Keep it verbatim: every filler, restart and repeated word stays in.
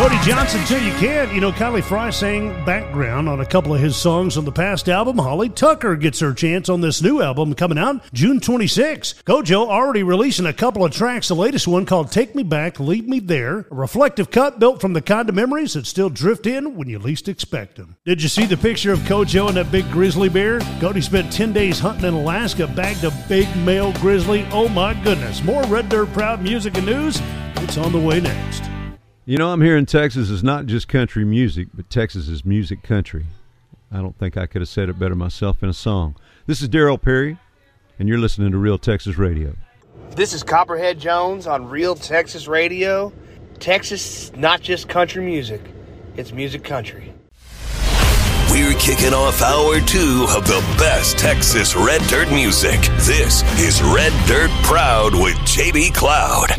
Cody Johnson, Till You Can't. You know, Kylie Fry sang background on a couple of his songs on the past album. Holly Tucker gets her chance on this new album coming out June twenty-sixth. Kojo already releasing a couple of tracks, the latest one called Take Me Back, Leave Me There, a reflective cut built from the kind of memories that still drift in when you least expect them. Did you see the picture of Kojo and that big grizzly bear? Cody spent ten days hunting in Alaska, bagged a big male grizzly. Oh my goodness. More Red Dirt Proud music and news. It's on the way next. You know, I'm here in Texas is not just country music, but Texas is music country. I don't think I could have said it better myself in a song. This is Darryl Perry, and you're listening to Real Texas Radio. This is Copperhead Jones on Real Texas Radio. Texas, not just country music. It's music country. We're kicking off hour two of the best Texas Red Dirt music. This is Red Dirt Proud with J B Cloud.